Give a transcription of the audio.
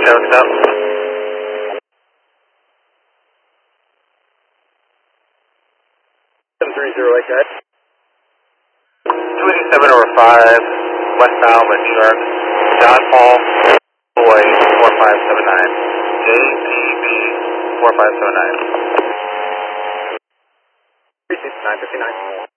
Networks out. 730 guys. 287 over 5, westbound with New York. John Paul, Boy, 4579. JGB, 4579. 36959.